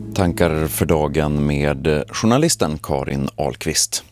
Tankar för dagen med journalisten Karin Ahlqvist.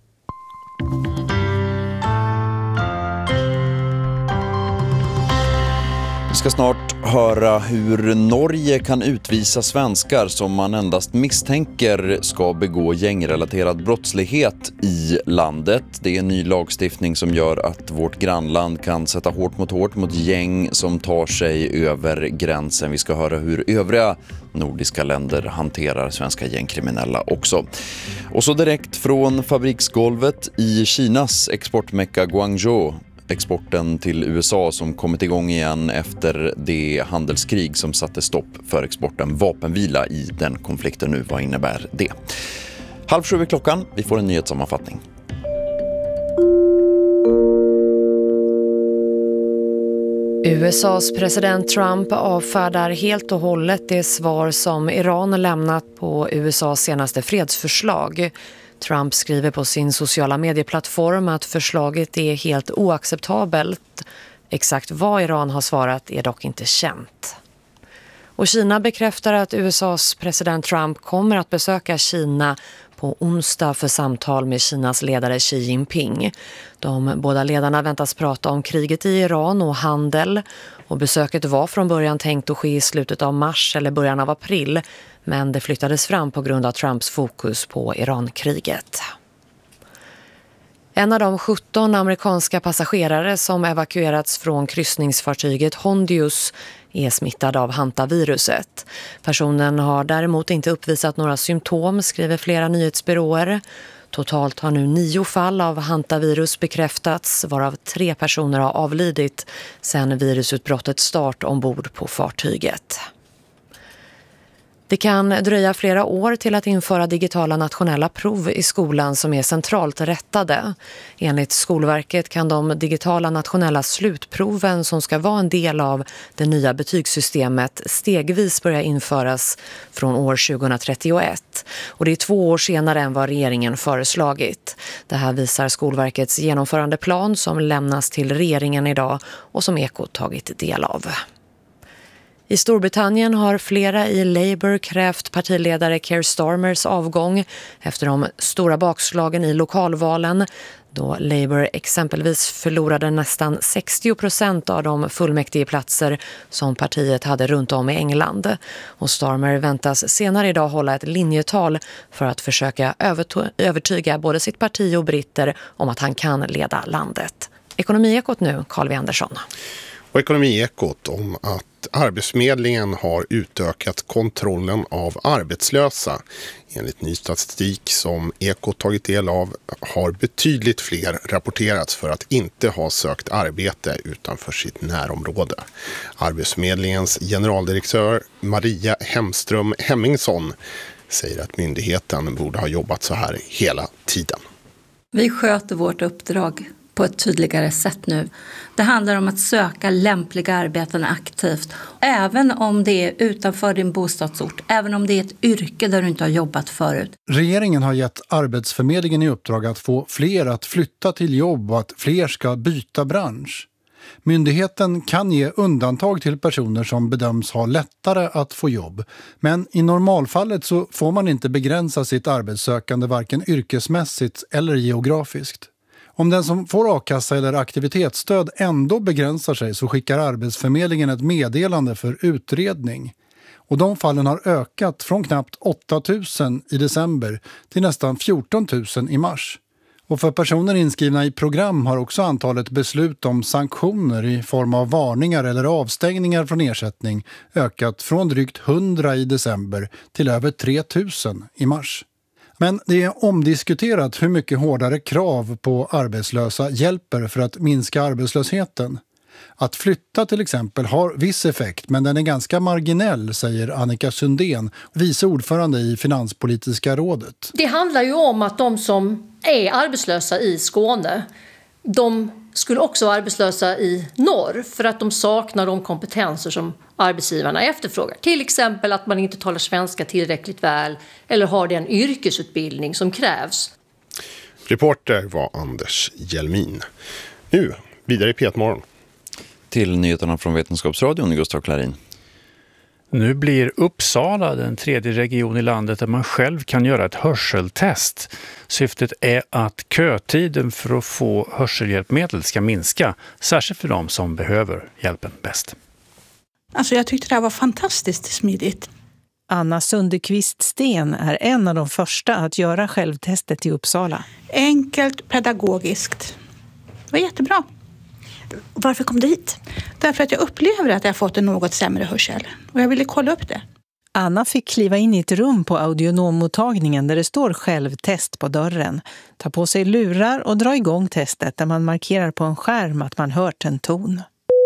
Vi ska snart höra hur Norge kan utvisa svenskar som man endast misstänker ska begå gängrelaterad brottslighet i landet. Det är en ny lagstiftning som gör att vårt grannland kan sätta hårt mot gäng som tar sig över gränsen. Vi ska höra hur övriga nordiska länder hanterar svenska gängkriminella också. Och så direkt från fabriksgolvet i Kinas exportmecka Guangzhou. Exporten till USA som kommit igång igen efter det handelskrig som satte stopp för exporten. Vapenvila i den konflikten nu. Vad innebär det? 6:30 är klockan. Vi får en nyhetssammanfattning. USAs president Trump avfärdar helt och hållet det svar som Iran lämnat på USAs senaste fredsförslag. Trump skriver på sin sociala medieplattform att förslaget är helt oacceptabelt. Exakt vad Iran har svarat är dock inte känt. Och Kina bekräftar att USAs president Trump kommer att besöka Kina på onsdag för samtal med Kinas ledare Xi Jinping. De båda ledarna väntas prata om kriget i Iran och handel. Och besöket var från början tänkt att ske i slutet av mars eller början av april. Men det flyttades fram på grund av Trumps fokus på Irankriget. En av de 17 amerikanska passagerare som evakuerats från kryssningsfartyget Hondius är smittad av hantaviruset. Personen har däremot inte uppvisat några symptom, skriver flera nyhetsbyråer. Totalt har nu 9 fall av hantavirus bekräftats, varav 3 personer har avlidit sedan virusutbrottets start ombord på fartyget. Det kan dröja flera år till att införa digitala nationella prov i skolan som är centralt rättade. Enligt Skolverket kan de digitala nationella slutproven som ska vara en del av det nya betygssystemet stegvis börja införas från år 2031. Och det är 2 år senare än vad regeringen föreslagit. Det här visar Skolverkets genomförandeplan som lämnas till regeringen idag och som Ekot tagit del av. I Storbritannien har flera i Labour krävt partiledare Keir Starmers avgång efter de stora bakslagen i lokalvalen, då Labour exempelvis förlorade nästan 60% av de fullmäktigeplatser som partiet hade runt om i England. Och Starmer väntas senare idag hålla ett linjetal för att försöka övertyga både sitt parti och britter om att han kan leda landet. Ekonomiekot nu, Carl V. Andersson. Och Ekonomiekot om att Arbetsförmedlingen har utökat kontrollen av arbetslösa. Enligt ny statistik som Ekot tagit del av har betydligt fler rapporterats för att inte ha sökt arbete utanför sitt närområde. Arbetsförmedlingens generaldirektör Maria Hemström Hemmingsson säger att myndigheten borde ha jobbat så här hela tiden. Vi sköter vårt uppdrag på ett tydligare sätt nu. Det handlar om att söka lämpliga arbeten aktivt. Även om det är utanför din bostadsort, även om det är ett yrke där du inte har jobbat förut. Regeringen har gett Arbetsförmedlingen i uppdrag att få fler att flytta till jobb och att fler ska byta bransch. Myndigheten kan ge undantag till personer som bedöms ha lättare att få jobb. Men i normalfallet så får man inte begränsa sitt arbetssökande varken yrkesmässigt eller geografiskt. Om den som får a-kassa eller aktivitetsstöd ändå begränsar sig så skickar Arbetsförmedlingen ett meddelande för utredning. Och de fallen har ökat från knappt 8 000 i december till nästan 14 000 i mars. Och för personer inskrivna i program har också antalet beslut om sanktioner i form av varningar eller avstängningar från ersättning ökat från drygt 100 i december till över 3 000 i mars. Men det är omdiskuterat hur mycket hårdare krav på arbetslösa hjälper för att minska arbetslösheten. Att flytta till exempel har viss effekt, men den är ganska marginell, säger Annika Sundén, vice ordförande i Finanspolitiska rådet. Det handlar ju om att de som är arbetslösa i Skåne, de skulle också vara arbetslösa i norr för att de saknar de kompetenser som arbetsgivarna efterfrågar. Till exempel att man inte talar svenska tillräckligt väl eller har den yrkesutbildning som krävs. Reporter var Anders Hjelmin. Nu, vidare i P1 Morgon. Till nyheterna från Vetenskapsradion, Gustav Klarin. Nu blir Uppsala den tredje region i landet där man själv kan göra ett hörseltest. Syftet är att kötiden för att få hörselhjälpmedel ska minska, särskilt för de som behöver hjälpen bäst. Alltså jag tyckte det här var fantastiskt smidigt. Anna Sunderqvist Sten är en av de första att göra självtestet i Uppsala. Enkelt, pedagogiskt. Det var jättebra. Varför kom du hit? Därför att jag upplever att jag har fått en något sämre hörsel. Och jag ville kolla upp det. Anna fick kliva in i ett rum på audionommottagningen där det står självtest på dörren. Ta på sig lurar och dra igång testet där man markerar på en skärm att man hört en ton.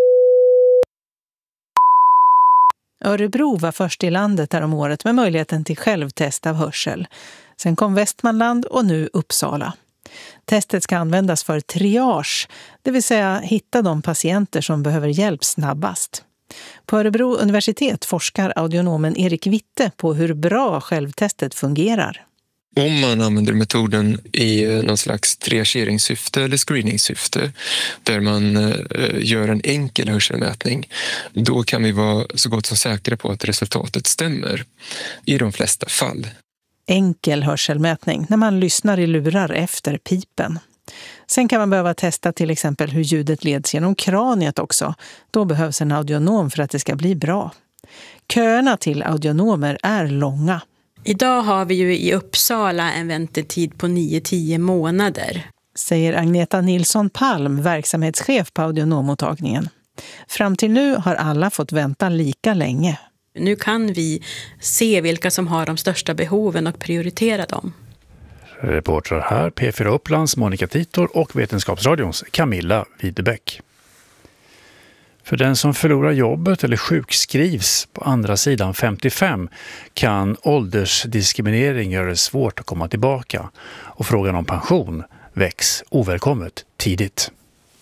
Örebro var först i landet där om året med möjligheten till självtest av hörsel. Sen kom Västmanland och nu Uppsala. Testet ska användas för triage, det vill säga hitta de patienter som behöver hjälp snabbast. På Örebro universitet forskar audionomen Erik Witte på hur bra självtestet fungerar. Om man använder metoden i någon slags triageringssyfte eller screeningsyfte där man gör en enkel hörselmätning, då kan vi vara så gott som säkra på att resultatet stämmer i de flesta fall. Enkel hörselmätning när man lyssnar i lurar efter pipen. Sen kan man behöva testa till exempel hur ljudet leds genom kraniet också. Då behövs en audionom för att det ska bli bra. Köerna till audionomer är långa. Idag har vi ju i Uppsala en väntetid på 9-10 månader. Säger Agneta Nilsson Palm, verksamhetschef på audionommottagningen. Fram till nu har alla fått vänta lika länge. Nu kan vi se vilka som har de största behoven och prioritera dem. Reportrar här, P4 Upplands Monica Titor och Vetenskapsradions Camilla Widebäck. För den som förlorar jobbet eller sjukskrivs på andra sidan 55 kan åldersdiskriminering göra det svårt att komma tillbaka. Och frågan om pension väcks ovälkommet tidigt.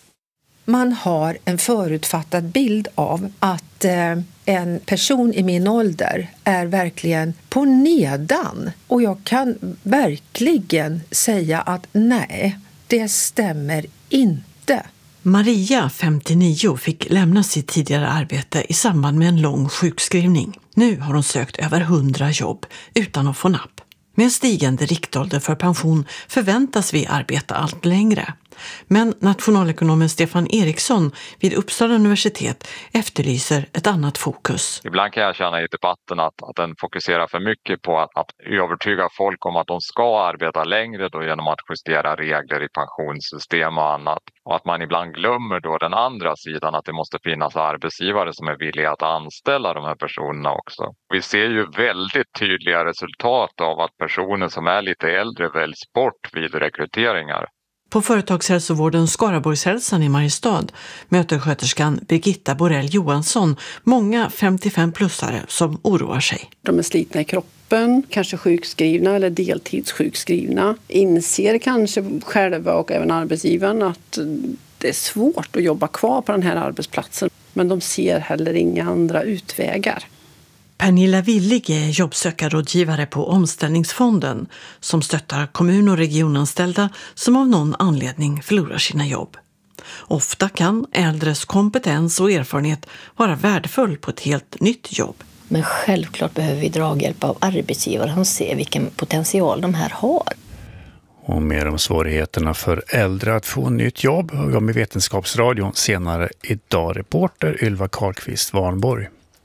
Man har en förutfattad bild av att en person i min ålder är verkligen på nedan. Och jag kan verkligen säga att nej, det stämmer inte. Maria, 59, fick lämna sitt tidigare arbete i samband med en lång sjukskrivning. Nu har hon sökt över 100 jobb utan att få napp. Med stigande riktålder för pension förväntas vi arbeta allt längre. Men nationalekonomen Stefan Eriksson vid Uppsala universitet efterlyser ett annat fokus. Ibland kan jag känna i debatten att den fokuserar för mycket på att övertyga folk om att de ska arbeta längre då genom att justera regler i pensionssystem och annat. Och att man ibland glömmer då den andra sidan, att det måste finnas arbetsgivare som är villiga att anställa de här personerna också. Vi ser ju väldigt tydliga resultat av att personer som är lite äldre väljs bort vid rekryteringar. På företagshälsovården Skaraborgshälsan i Mariestad möter sköterskan Birgitta Borell Johansson många 55-plussare som oroar sig. De är slitna i kroppen, kanske sjukskrivna eller deltidssjukskrivna. Inser kanske själva och även arbetsgivaren att det är svårt att jobba kvar på den här arbetsplatsen. Men de ser heller inga andra utvägar. Pernilla Willig är jobbsökarrådgivare på Omställningsfonden som stöttar kommun- och regionanställda som av någon anledning förlorar sina jobb. Ofta kan äldres kompetens och erfarenhet vara värdefull på ett helt nytt jobb. Men självklart behöver vi draghjälp av arbetsgivare som ser vilken potential de här har. Och mer om svårigheterna för äldre att få nytt jobb hör vi med Vetenskapsradion senare idag. Reporter Ylva Karlqvist Warnborg.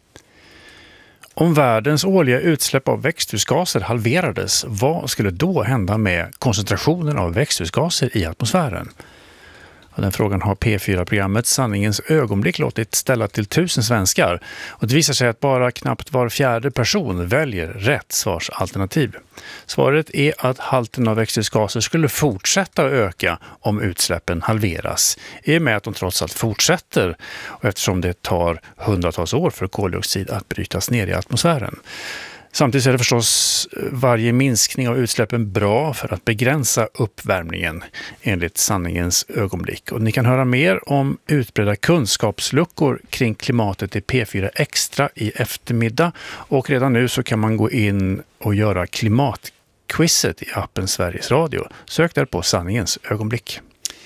Om världens årliga utsläpp av växthusgaser halverades, vad skulle då hända med koncentrationen av växthusgaser i atmosfären? Och den frågan har P4-programmet Sanningens ögonblick låtit ställa till 1000 svenskar. Och det visar sig att bara knappt var fjärde person väljer rätt svarsalternativ. Svaret är att halten av växthusgaser skulle fortsätta att öka om utsläppen halveras. I och med att de trots allt fortsätter och eftersom det tar hundratals år för koldioxid att brytas ner i atmosfären. Samtidigt är det förstås varje minskning av utsläppen bra för att begränsa uppvärmningen enligt Sanningens ögonblick. Och ni kan höra mer om utbredda kunskapsluckor kring klimatet i P4 Extra i eftermiddag. Och redan nu så kan man gå in och göra klimatquizet i appen Sveriges Radio. Sök där på Sanningens ögonblick.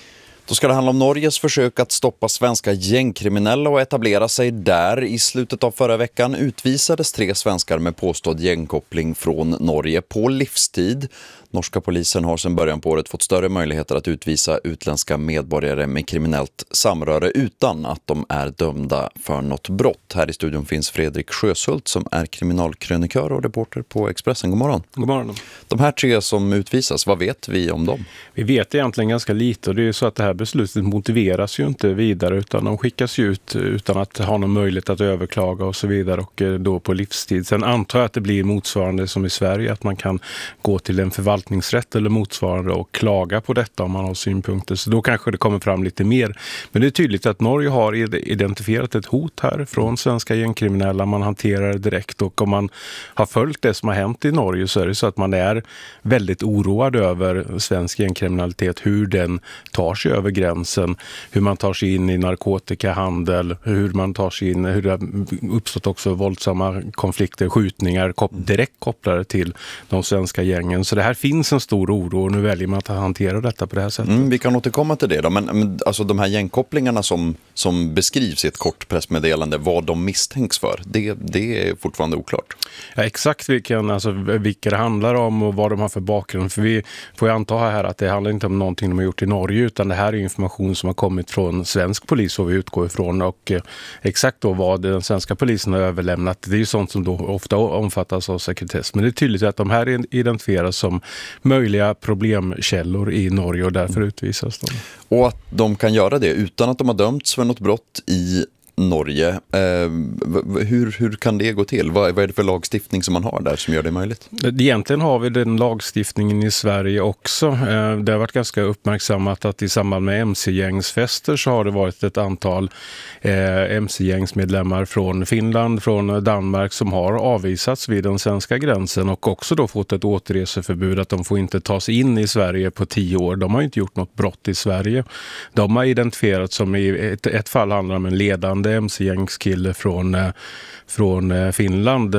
Då ska det handla om Norges försök att stoppa svenska gängkriminella och etablera sig där. I slutet av förra veckan utvisades 3 svenskar med påstådd gängkoppling från Norge på livstid. Norska polisen har sedan början på året fått större möjligheter att utvisa utländska medborgare med kriminellt samröre utan att de är dömda för något brott. Här i studion finns Fredrik Sjöshult som är kriminalkrönikör och reporter på Expressen. God morgon. God morgon. De här 3 som utvisas, vad vet vi om dem? Vi vet egentligen ganska lite och det är ju så att det här beslutet motiveras ju inte vidare utan de skickas ju ut utan att ha någon möjlighet att överklaga och så vidare och då på livstid. Sen antar jag att det blir motsvarande som i Sverige att man kan gå till en förvaltningsrätt eller motsvarande och klaga på detta om man har synpunkter. Så då kanske det kommer fram lite mer. Men det är tydligt att Norge har identifierat ett hot här från svenska gängkriminella. Man hanterar det direkt och om man har följt det som har hänt i Norge så är det så att man är väldigt oroad över svensk gängkriminalitet, hur den tar sig över gränsen, hur man tar sig in i narkotikahandel, hur man tar sig in, hur det har uppstått också våldsamma konflikter, skjutningar direkt kopplade till de svenska gängen. Så det här finns en stor oro och nu väljer man att hantera detta på det här sättet. Vi kan återkomma till det då, men alltså de här gängkopplingarna som beskrivs i ett kort pressmeddelande, vad de misstänks för, det är fortfarande oklart. Ja, exakt vilka det handlar om och vad de har för bakgrund. För vi får ju anta här att det handlar inte om någonting de har gjort i Norge utan det här är information som har kommit från svensk polis och vi utgår ifrån och exakt då vad den svenska polisen har överlämnat. Det är ju sånt som då ofta omfattas av sekretess. Men det är tydligt att de här identifieras som möjliga problemkällor i Norge och därför utvisas de. Och att de kan göra det utan att de har dömts för något brott i Norge. Hur kan det gå till? Vad är det för lagstiftning som man har där som gör det möjligt? Egentligen har vi den lagstiftningen i Sverige också. Det har varit ganska uppmärksammat att i samband med MC-gängsfester så har det varit ett antal MC-gängsmedlemmar från Finland, från Danmark som har avvisats vid den svenska gränsen och också då fått ett återreseförbud att de får inte ta sig in i Sverige på 10 år. De har inte gjort något brott i Sverige. De har identifierats som i ett fall handlar om en ledande MC-gängskille från Finland.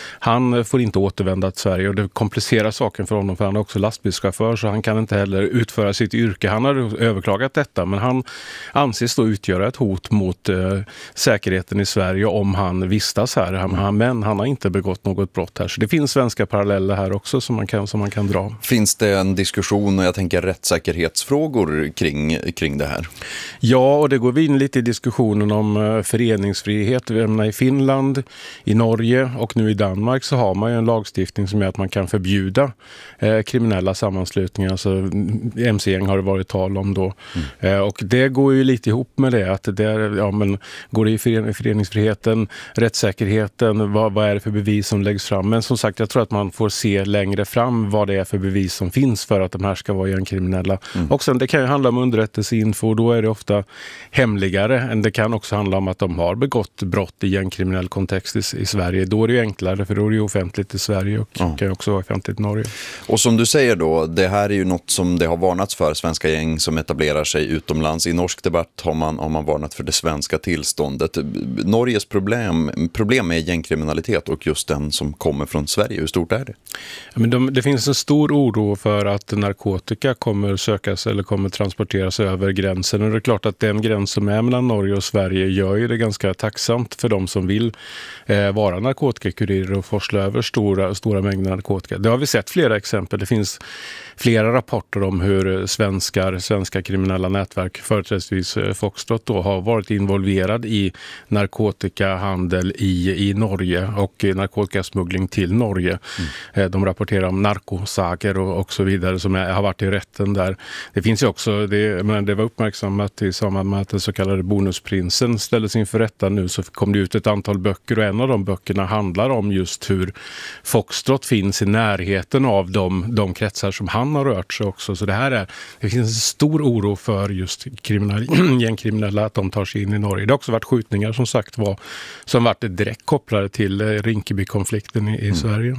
Han får inte återvända till Sverige och det komplicerar saken för honom för han är också lastbilschaufför så han kan inte heller utföra sitt yrke. Han har överklagat detta men han anses då utgöra ett hot mot säkerheten i Sverige om han vistas här. Men han har inte begått något brott här. Så det finns svenska paralleller här också som man kan dra. Finns det en diskussion och jag tänker rättssäkerhetsfrågor kring det här? Ja, och det går vi in lite i diskussionen om föreningsfrihet. I Finland, i Norge och nu i Danmark så har man ju en lagstiftning som gör att man kan förbjuda kriminella sammanslutningar. Alltså MC-gäng har det varit tal om då. Och det går ju lite ihop med det. Att går det i föreningsfriheten, rättssäkerheten, vad är det för bevis som läggs fram? Men som sagt, jag tror att man får se längre fram vad det är för bevis som finns för att de här ska vara gängkriminella. Och sen det kan ju handla om underrättelseinfo och då är det ofta hemligare än det kan också handla om att de har begått brott i gängkriminell kontext i Sverige. Då är det ju enklare för då är det ju offentligt i Sverige och kan ju också vara offentligt i Norge. Och som du säger då, det här är ju något som det har varnats för, svenska gäng som etablerar sig utomlands. I norsk debatt har man varnat för det svenska tillståndet. Norges problem med gängkriminalitet och just den som kommer från Sverige, hur stort är det? Men det finns en stor oro för att narkotika kommer sökas eller kommer transporteras över gränsen. Och det är klart att den gräns som är mellan Norge och Sverige gör ju det ganska tacksamt för de som vill vara narkotikakurirer och forsla över stora mängder narkotika. Det har vi sett flera exempel. Det finns flera rapporter om hur svenska kriminella nätverk, företrädesvis Foxtrot, då, har varit involverad i narkotikahandel i Norge och narkotikasmuggling till Norge. De rapporterar om narkosager och så vidare som har varit i rätten där. Det finns ju också, det var uppmärksammat i samband med att den så kallade bonusprinsen ställdes inför rätta nu så kom det ut ett antal böcker och en av de böckerna handlar om just hur Foxtrot finns i närheten av de kretsar som han har rört sig också. Så det finns en stor oro för just gängkriminella att de tar sig in i Norge. Det har också varit skjutningar som sagt som varit direkt kopplade till Rinkeby-konflikten i Sverige.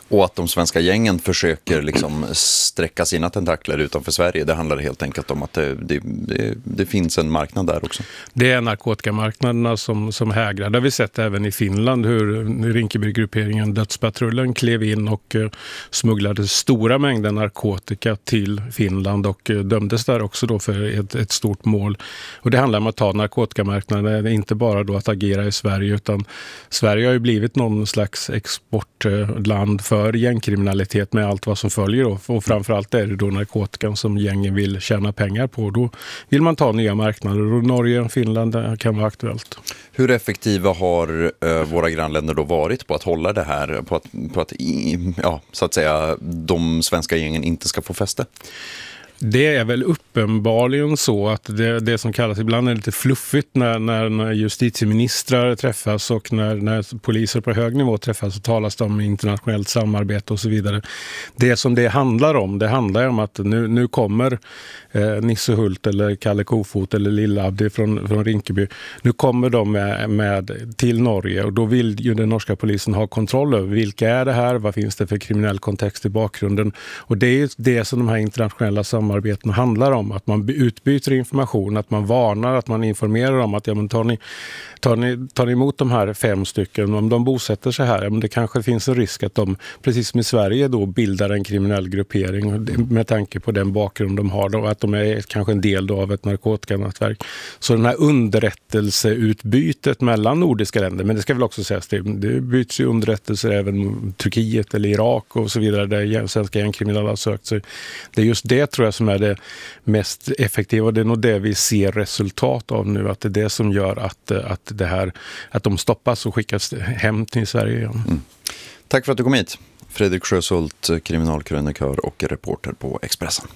Och att de svenska gängen försöker liksom sträcka sina tentakler utanför Sverige, det handlar helt enkelt om att det finns en marknad där också. Det är narkotikamarknaderna som hägrar. Det har vi sett även i Finland hur Rinkeby-grupperingen Dödspatrullen klev in och smugglade stora mängder narkotika till Finland och dömdes där också då för ett stort mål. Och det handlar om att ta narkotikamarknaden, det är inte bara då att agera i Sverige, utan Sverige har ju blivit någon slags exportland för gängkriminalitet med allt vad som följer då. Och framförallt är det då narkotikan som gängen vill tjäna pengar på. Då vill man ta nya marknader och Norge och Finland kan vara aktuellt. Hur effektiva har våra grannländer då varit på att hålla det här, på att så att säga de svenska gängen inte ska få fäste? Det är väl uppenbarligen så att det som kallas ibland är lite fluffigt när justitieministrar träffas och när poliser på hög nivå träffas, så talas det om internationellt samarbete och så vidare. Det som det handlar om att nu kommer Nisse Hult eller Kalle Kofot eller Lilla-Abdi från Rinkeby. Nu kommer de med till Norge och då vill ju den norska polisen ha kontroll över vilka är det här, vad finns det för kriminell kontext i bakgrunden. Och det är ju det som de här internationella samarbeten handlar om, att man utbyter information, att man varnar, att man informerar om att tar ni emot de här 5 stycken, om de bosätter sig här, men det kanske finns en risk att de, precis som i Sverige då, bildar en kriminell gruppering med tanke på den bakgrund de har då, att de är kanske en del då av ett narkotikanätverk. Så den här underrättelseutbytet mellan nordiska länder, men det ska väl också sägas, det byts ju underrättelser även Turkiet eller Irak och så vidare, där svenska gängkriminella har sökt sig. Det är just det, tror jag, som är det mest effektiva, och det är nog det vi ser resultat av nu, att det är det som gör att de stoppas och skickas hem till Sverige igen. Mm. Tack för att du kom hit. Fredrik Sjöshult, kriminalkrönikör och reporter på Expressen.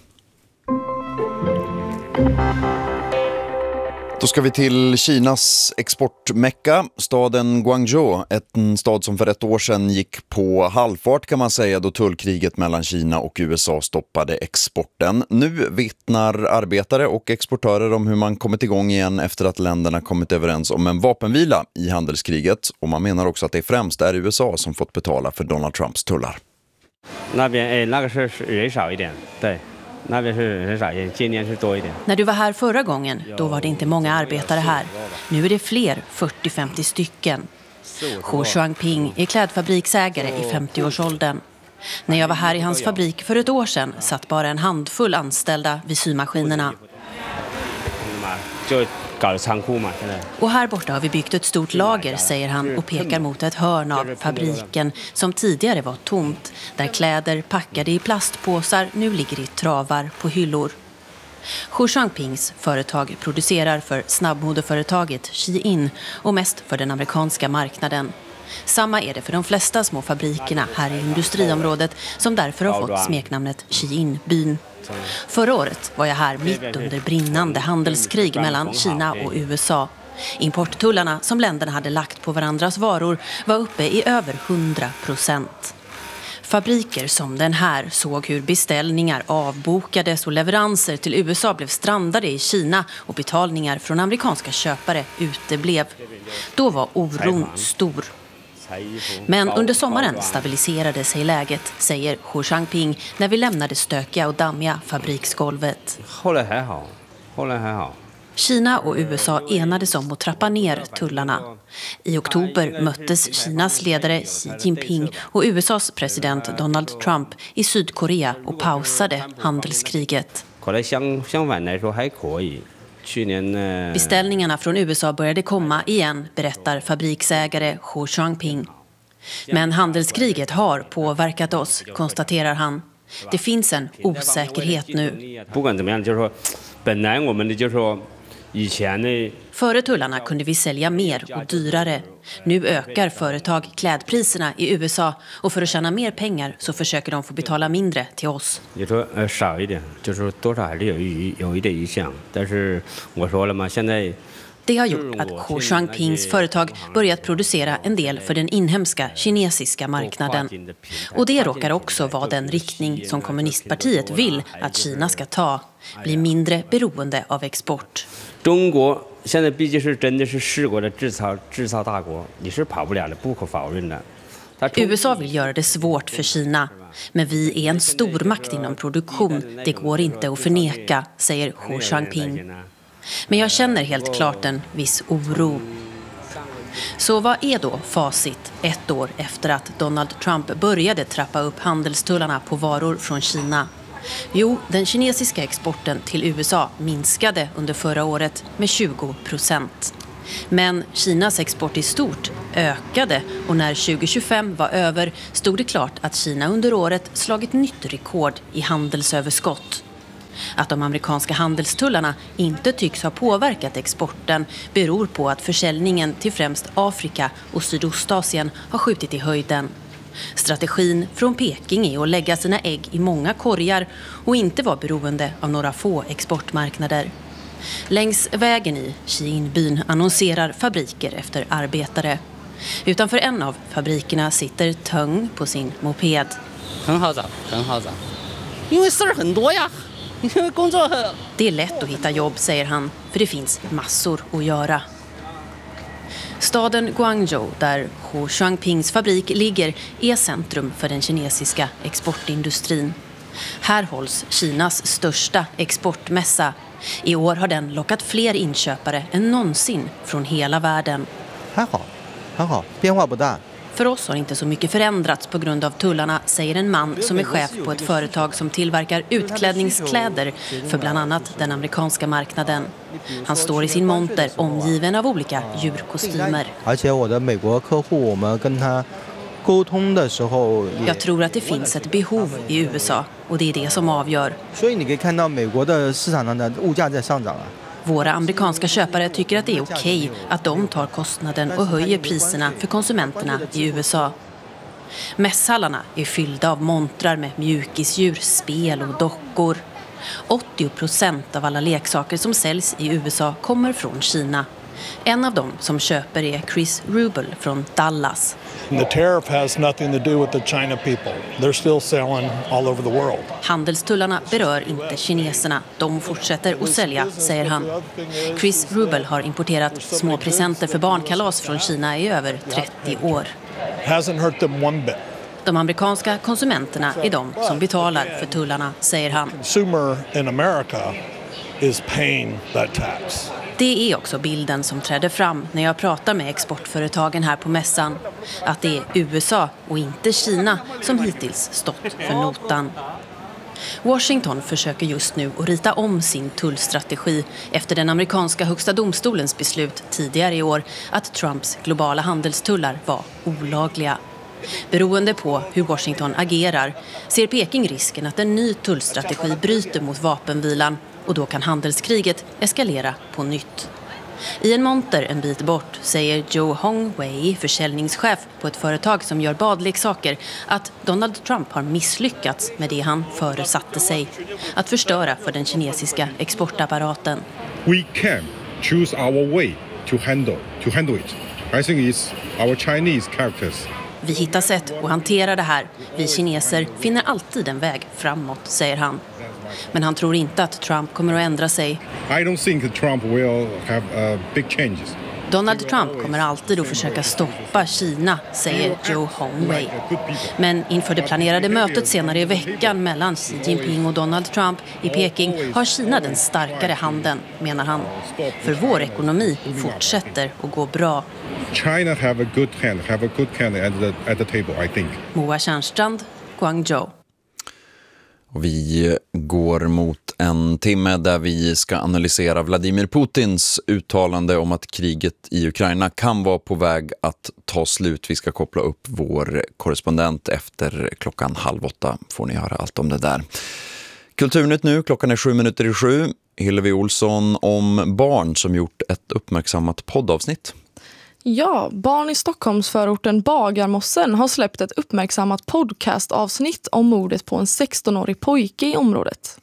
Då ska vi till Kinas exportmecka, staden Guangzhou, en stad som för ett år sedan gick på halvfart kan man säga, då tullkriget mellan Kina och USA stoppade exporten. Nu vittnar arbetare och exportörer om hur man kommit igång igen efter att länderna kommit överens om en vapenvila i handelskriget, och man menar också att det främst är USA som fått betala för Donald Trumps tullar. När du var här förra gången, då var det inte många arbetare här. Nu är det fler, 40-50 stycken. Hu Shuangping är klädfabriksägare i 50-årsåldern. När jag var här i hans fabrik för ett år sedan satt bara en handfull anställda vid symaskinerna. Och här borta har vi byggt ett stort lager, säger han och pekar mot ett hörn av fabriken som tidigare var tomt, där kläder packade i plastpåsar nu ligger i travar på hyllor. Hu Shuangpings företag producerar för snabbmodeföretaget Shein och mest för den amerikanska marknaden. Samma är det för de flesta små fabrikerna här i industriområdet, som därför har fått smeknamnet Shein-byn. Förra året var jag här mitt under brinnande handelskrig mellan Kina och USA. Importtullarna som länderna hade lagt på varandras varor var uppe i över 100%. Fabriker som den här såg hur beställningar avbokades och leveranser till USA blev strandade i Kina och betalningar från amerikanska köpare uteblev. Då var oron stor. Men under sommaren stabiliserade sig läget, säger Hu Shuangping när vi lämnade stökiga och dammiga fabriksgolvet. Kina och USA enades om att trappa ner tullarna. I oktober möttes Kinas ledare Xi Jinping och USAs president Donald Trump i Sydkorea och pausade handelskriget. Beställningarna från USA började komma igen, berättar fabriksägare Hu Shuangping. Men handelskriget har påverkat oss, konstaterar han. Det finns en osäkerhet nu. Före tullarna kunde vi sälja mer och dyrare. Nu ökar företag klädpriserna i USA och för att tjäna mer pengar så försöker de få betala mindre till oss. Det har gjort att Hu Shuangpings företag börjat producera en del för den inhemska kinesiska marknaden. Och det råkar också vara den riktning som kommunistpartiet vill att Kina ska ta. Bli mindre beroende av export. USA vill göra det svårt för Kina. Men vi är en stormakt inom produktion. Det går inte att förneka, säger Hu Changping. Men jag känner helt klart en viss oro. Så vad är då facit ett år efter att Donald Trump började trappa upp handelstullarna på varor från Kina? Jo, den kinesiska exporten till USA minskade under förra året med 20%. Men Kinas export i stort ökade och när 2025 var över stod det klart att Kina under året slagit nytt rekord i handelsöverskott. Att de amerikanska handelstullarna inte tycks ha påverkat exporten beror på att försäljningen till främst Afrika och Sydostasien har skjutit i höjden. Strategin från Peking är att lägga sina ägg i många korgar och inte vara beroende av några få exportmarknader. Längs vägen i Xi'an-byn annonserar fabriker efter arbetare. Utanför en av fabrikerna sitter Teng på sin moped. Det är lätt att hitta jobb, säger han, för det finns massor att göra. Staden Guangzhou, där Hu Changpings fabrik ligger, är centrum för den kinesiska exportindustrin. Här hålls Kinas största exportmässa. I år har den lockat fler inköpare än någonsin från hela världen. För oss har inte så mycket förändrats på grund av tullarna, säger en man som är chef på ett företag som tillverkar utklädningskläder för bland annat den amerikanska marknaden. Han står i sin monter omgiven av olika djurkostymer. Jag tror att det finns ett behov i USA och det är det som avgör. Våra amerikanska köpare tycker att det är okej att de tar kostnaden och höjer priserna för konsumenterna i USA. Mässhallarna är fyllda av montrar med mjukisdjur, spel och dockor. 80% av alla leksaker som säljs i USA kommer från Kina. En av dem som köper är Chris Rubel från Dallas. The tariff has nothing to do with the China people. They're still selling all over the world. Handelstullarna berör inte kineserna. De fortsätter att sälja, säger han. Chris Rubel har importerat små presenter för barnkalas från Kina i över 30 år. Hasn't hurt them one bit. De amerikanska konsumenterna är de som betalar för tullarna, säger han. Consumer in America is paying that tax. Det är också bilden som träder fram när jag pratar med exportföretagen här på mässan. Att det är USA och inte Kina som hittills stått för notan. Washington försöker just nu att rita om sin tullstrategi efter den amerikanska högsta domstolens beslut tidigare i år att Trumps globala handelstullar var olagliga. Beroende på hur Washington agerar ser Peking risken att en ny tullstrategi bryter mot vapenvilan och då kan handelskriget eskalera på nytt. I en monter en bit bort säger Joe Hongwei, försäljningschef på ett företag som gör badleksaker, att Donald Trump har misslyckats med det han föresatte sig, att förstöra för den kinesiska exportapparaten. We can choose our way to handle it. I think it's our Chinese characters. Vi hittar sätt att hantera det här. Vi kineser finner alltid en väg framåt, säger han. Men han tror inte att Trump kommer att ändra sig. I don't think Trump will have big changes. Donald Trump kommer alltid att försöka stoppa Kina, säger Joe Hongwei. Men inför det planerade mötet senare i veckan mellan Xi Jinping och Donald Trump i Peking har Kina den starkare handen, menar han. För vår ekonomi fortsätter att gå bra. China have a good hand at the table, I think. Moa Tjärnstrand, Guangzhou. Och vi går mot en timme där vi ska analysera Vladimir Putins uttalande om att kriget i Ukraina kan vara på väg att ta slut. Vi ska koppla upp vår korrespondent efter 7:30. Får ni höra allt om det där. Kulturnytt nu, klockan är 7:07. Hillevi Olsson om barn som gjort ett uppmärksammat poddavsnitt. Ja, barn i Stockholmsförorten Bagarmossen har släppt ett uppmärksammat podcastavsnitt om mordet på en 16-årig pojke i området.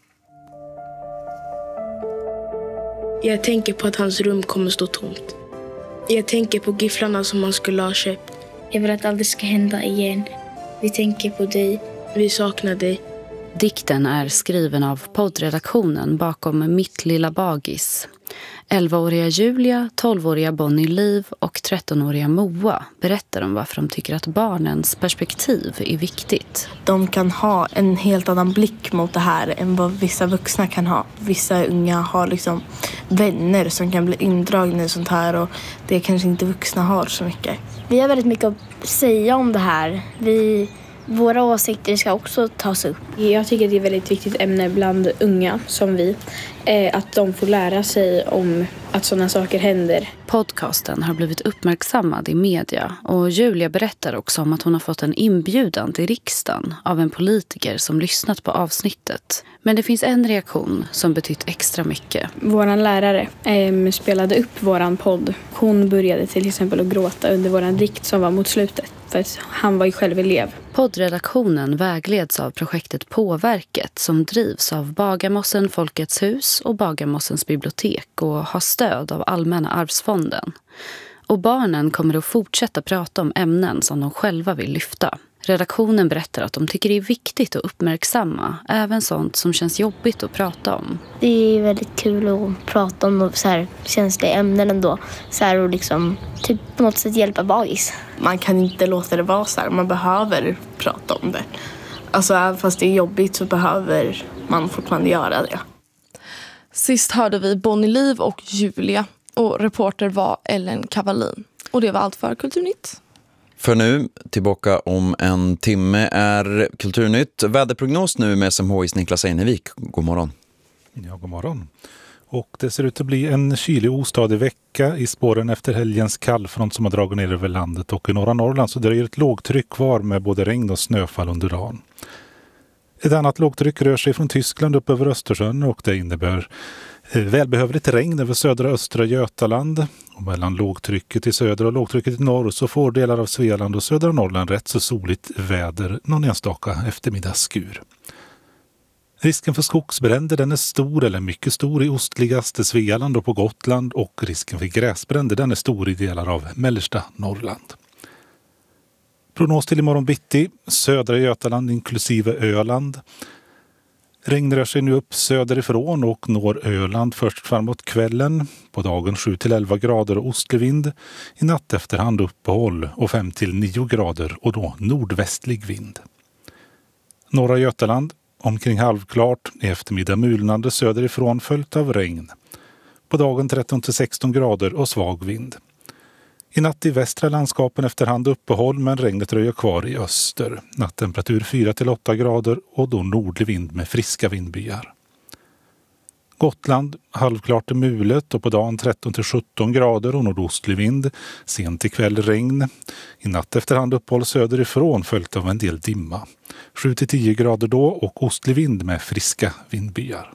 Jag tänker på att hans rum kommer stå tomt. Jag tänker på gifflarna som han skulle ha köpt. Jag vill att det aldrig ska hända igen. Vi tänker på dig. Vi saknar dig. Dikten är skriven av poddredaktionen bakom Mitt lilla bagis. 11-åriga Julia, 12-åriga Bonnie Liv och 13-åriga Moa berättar om varför de tycker att barnens perspektiv är viktigt. De kan ha en helt annan blick mot det här än vad vissa vuxna kan ha. Vissa unga har liksom vänner som kan bli indragna i sånt här och det kanske inte vuxna har så mycket. Vi har väldigt mycket att säga om det här. Våra åsikter ska också tas upp. Jag tycker att det är ett väldigt viktigt ämne bland unga som vi. Att de får lära sig om att sådana saker händer. Podcasten har blivit uppmärksammad i media och Julia berättar också om att hon har fått en inbjudan till riksdagen av en politiker som lyssnat på avsnittet. Men det finns en reaktion som betytt extra mycket. Våran lärare spelade upp våran podd. Hon började till exempel att gråta under våran dikt som var mot slutet. För att han var ju själv elev. Poddredaktionen vägleds av projektet Påverket som drivs av Bagarmossen Folkets hus och Bagarmossens bibliotek och har stöd av Allmänna arvsfonden. Och barnen kommer att fortsätta prata om ämnen som de själva vill lyfta. Redaktionen berättar att de tycker det är viktigt att uppmärksamma även sånt som känns jobbigt att prata om. Det är väldigt kul att prata om så här känsliga ämnen ändå. Så här, och liksom typ på något sätt hjälpa bagis. Man kan inte låta det vara så här. Man behöver prata om det. Alltså även fast det är jobbigt så behöver man fortfarande göra det. Sist hörde vi Bonnie Liv och Julia och reporter var Ellen Cavallin. Och det var allt för Kulturnytt. För nu, tillbaka om en timme är Kulturnytt. Väderprognos nu med SMHIs Niklas Einevik. God morgon. Ja, god morgon. Och det ser ut att bli en kylig ostadig vecka i spåren efter helgens kallfront som har dragit ner över landet. Och i norra Norrland så dröjer ett lågtryck kvar med både regn och snöfall under dagen. Ett annat lågtryck rör sig från Tyskland upp över Östersjön och det innebär välbehövligt regn över södra östra Götaland. Och mellan lågtrycket i söder och lågtrycket i norr så får delar av Svealand och södra Norrland rätt så soligt väder någon enstaka eftermiddagsskur. Risken för skogsbränder den är stor eller mycket stor i ostligaste Svealand och på Gotland och risken för gräsbränder den är stor i delar av mellersta Norrland. Prognos till imorgon bitti, södra Götaland inklusive Öland. Regn rör sig nu upp söderifrån och når Öland först framåt kvällen. På dagen 7-11 grader och ostlig vind. I natt efterhand uppehåll och 5-9 grader och då nordvästlig vind. Norra Götaland omkring halvklart, i eftermiddag mulnande söderifrån följt av regn. På dagen 13-16 grader och svag vind. I natt i västra landskapen efterhand uppehåll men regnet dröjer kvar i öster. Nattemperatur 4-8 grader och då nordlig vind med friska vindbyar. Gotland halvklart till mulet och på dagen 13-17 grader och nordostlig vind. Sent i kväll regn. I natt efterhand uppehåll söderifrån följt av en del dimma. 7-10 grader då och ostlig vind med friska vindbyar.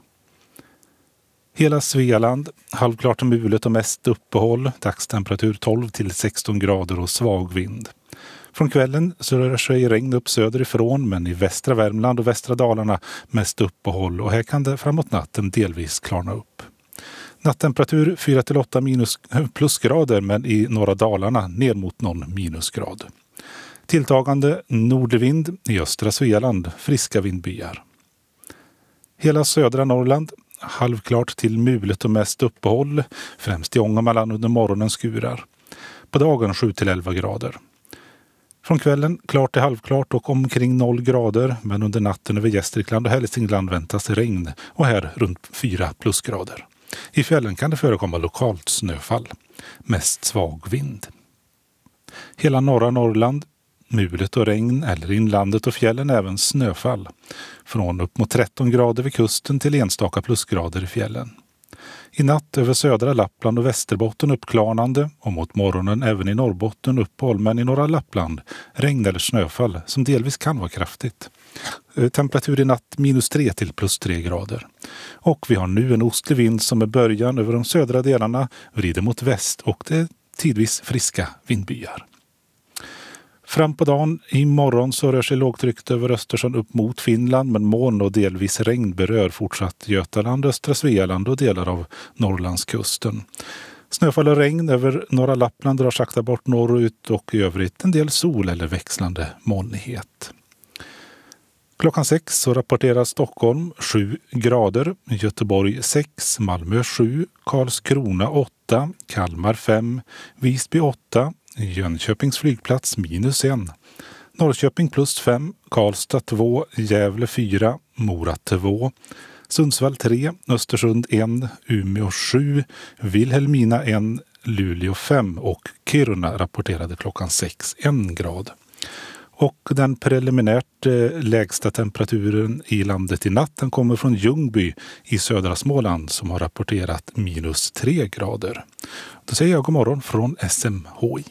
Hela Svealand, halvklart till mulet och mest uppehåll, dagstemperatur 12-16 grader och svag vind. Från kvällen så rör sig regn upp söderifrån men i västra Värmland och västra Dalarna mest uppehåll och här kan det framåt natten delvis klarna upp. Nattemperatur 4-8 plusgrader men i norra Dalarna ner mot någon minusgrad. Tilltagande nordlig vind i östra Svealand, friska vindbyar. Hela södra Norrland, halvklart till mulet och mest uppehåll, främst i Ångermanland under morgonen skurar. På dagen 7-11 grader. Från kvällen klart till halvklart och omkring 0 grader, men under natten över Gästrikland och Hälsingland väntas regn och här runt 4 plusgrader. I fjällen kan det förekomma lokalt snöfall, mest svag vind. Hela norra Norrland, mulet och regn eller inlandet och fjällen även snöfall. Från upp mot 13 grader vid kusten till enstaka plusgrader i fjällen. I natt över södra Lappland och Västerbotten uppklarnande och mot morgonen även i Norrbotten uppehåll men i norra Lappland regn eller snöfall som delvis kan vara kraftigt. Temperatur i natt -3 till +3 grader. Och vi har nu en ostlig vind som är början över de södra delarna vrider mot väst och det är tidvis friska vindbyar. Fram på dagen imorgon så rör sig lågtrycket över Östersjön upp mot Finland men moln och delvis regn berör fortsatt Götaland, östra Svealand och delar av Norrlandskusten. Snöfall och regn över norra Lappland drar sakta bort norrut och i övrigt en del sol eller växlande molnighet. Klockan 6 så rapporterar Stockholm 7 grader, Göteborg 6, Malmö 7, Karlskrona 8, Kalmar 5, Visby 8, Jönköpings flygplats -1, Norrköping +5, Karlstad 2, Gävle 4, Mora 2, Sundsvall 3, Östersund 1, Umeå 7, Vilhelmina 1, Luleå 5 och Kiruna rapporterade klockan 6 1 grad. Och den preliminärt lägsta temperaturen i landet i natten kommer från Ljungby i södra Småland som har rapporterat -3 grader. Då säger jag god morgon från SMHI.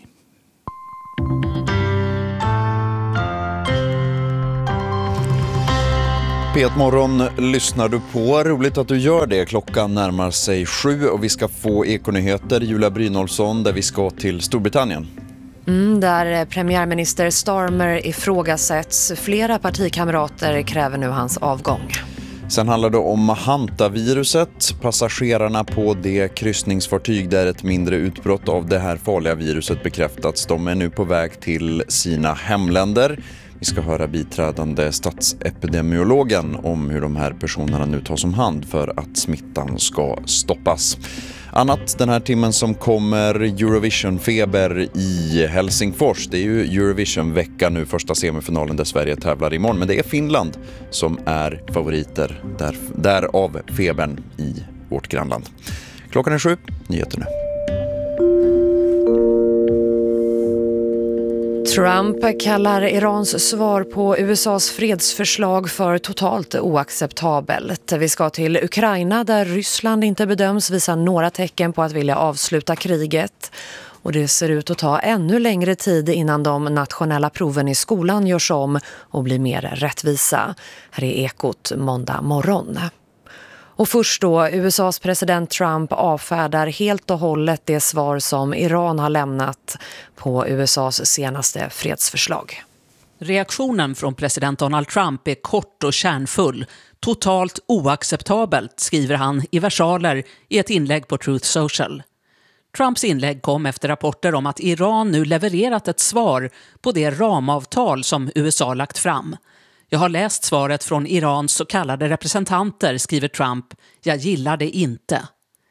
P1 Morgon lyssnar du på. Roligt att du gör det. Klockan närmar sig 7 och vi ska få ekonyheter. Julia Brynolfsson, där vi ska till Storbritannien. Där premiärminister Starmer ifrågasätts. Flera partikamrater kräver nu hans avgång. Sen handlar det om hantaviruset. Passagerarna på det kryssningsfartyg där ett mindre utbrott av det här farliga viruset bekräftats. De är nu på väg till sina hemländer. Vi ska höra biträdande statsepidemiologen om hur de här personerna nu tas om hand för att smittan ska stoppas. Annat den här timmen som kommer Eurovision-feber i Helsingfors. Det är ju Eurovision-vecka nu, första semifinalen där Sverige tävlar imorgon. Men det är Finland som är favoriter, därav febern i vårt grannland. Klockan är 7, nyheter nu. Trump kallar Irans svar på USAs fredsförslag för totalt oacceptabelt. Vi ska till Ukraina där Ryssland inte bedöms visa några tecken på att vilja avsluta kriget. Och det ser ut att ta ännu längre tid innan de nationella proven i skolan görs om och blir mer rättvisa. Här är Ekot måndag morgon. Och först då, USAs president Trump avfärdar helt och hållet det svar som Iran har lämnat på USAs senaste fredsförslag. Reaktionen från president Donald Trump är kort och kärnfull. Totalt oacceptabelt, skriver han i versaler i ett inlägg på Truth Social. Trumps inlägg kom efter rapporter om att Iran nu levererat ett svar på det ramavtal som USA lagt fram. Jag har läst svaret från Irans så kallade representanter, skriver Trump. Jag gillar det inte.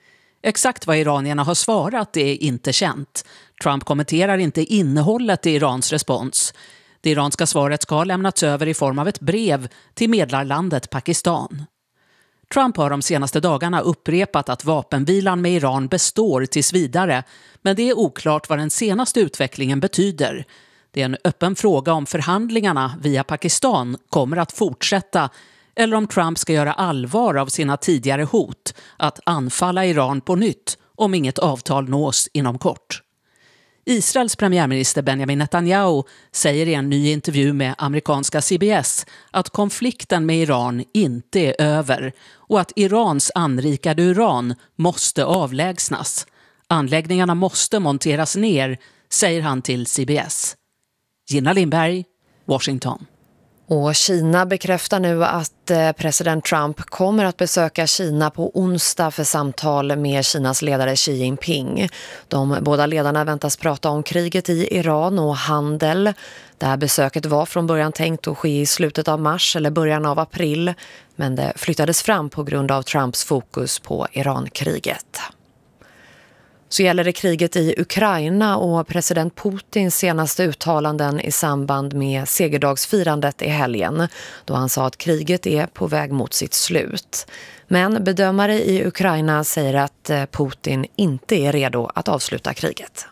Exakt vad iranierna har svarat är inte känt. Trump kommenterar inte innehållet i Irans respons. Det iranska svaret ska ha lämnats över i form av ett brev till medlarlandet Pakistan. Trump har de senaste dagarna upprepat att vapenvilan med Iran består tills vidare, men det är oklart vad den senaste utvecklingen betyder. Det är en öppen fråga om förhandlingarna via Pakistan kommer att fortsätta eller om Trump ska göra allvar av sina tidigare hot att anfalla Iran på nytt om inget avtal nås inom kort. Israels premiärminister Benjamin Netanyahu säger i en ny intervju med amerikanska CBS att konflikten med Iran inte är över och att Irans anrikade uran måste avlägsnas. Anläggningarna måste monteras ner, säger han till CBS. Gina Lindberg, Washington. Och Kina bekräftar nu att president Trump kommer att besöka Kina på onsdag för samtal med Kinas ledare Xi Jinping. De båda ledarna väntas prata om kriget i Iran och handel. Det här besöket var från början tänkt att ske i slutet av mars eller början av april, men det flyttades fram på grund av Trumps fokus på Irankriget. Så gäller det kriget i Ukraina och president Putins senaste uttalanden i samband med segerdagsfirandet i helgen, då han sa att kriget är på väg mot sitt slut. Men bedömare i Ukraina säger att Putin inte är redo att avsluta kriget.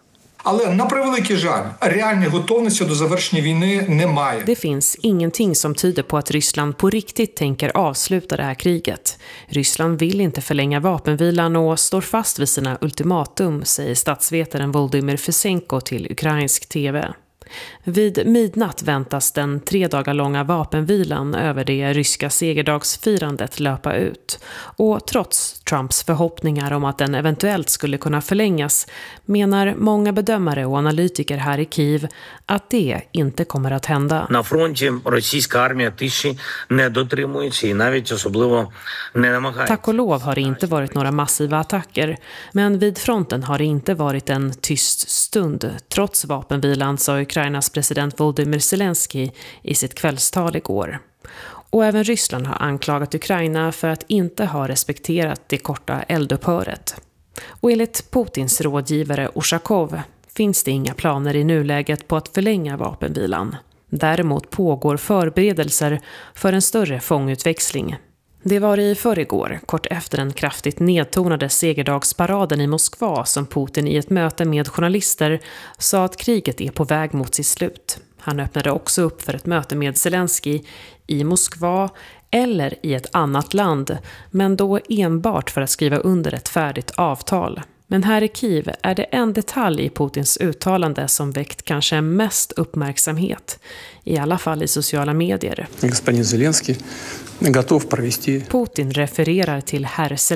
Det finns ingenting som tyder på att Ryssland på riktigt tänker avsluta det här kriget. Ryssland vill inte förlänga vapenvilan och står fast vid sina ultimatum, säger statsvetaren Volodymyr Fesenko till ukrainsk tv. Vid midnatt väntas den 3 dagar långa vapenvilan över det ryska segerdagsfirandet löpa ut. Och trots Trumps förhoppningar om att den eventuellt skulle kunna förlängas menar många bedömare och analytiker här i Kiev att det inte kommer att hända. На фронті російська армія тиші не дотримується і навіть особливо не намагається. Tack och lov har det inte varit några massiva attacker, men vid fronten har det inte varit en tyst stund trots vapenvilan, sa Ukrainas president Volodymyr Zelensky i sitt kvällstal igår. Och även Ryssland har anklagat Ukraina för att inte ha respekterat det korta eldupphöret. Och enligt Putins rådgivare Ushakov finns det inga planer i nuläget på att förlänga vapenvilan. Däremot pågår förberedelser för en större fångutväxling. Det var i förrgår, kort efter den kraftigt nedtonade segerdagsparaden i Moskva, som Putin i ett möte med journalister sa att kriget är på väg mot sitt slut. Han öppnade också upp för ett möte med Zelensky i Moskva eller i ett annat land, men då enbart för att skriva under ett färdigt avtal. Men här i Kiev är det en detalj i Putins uttalande som väckt kanske mest uppmärksamhet, i alla fall i sociala medier. Putin refererar till herr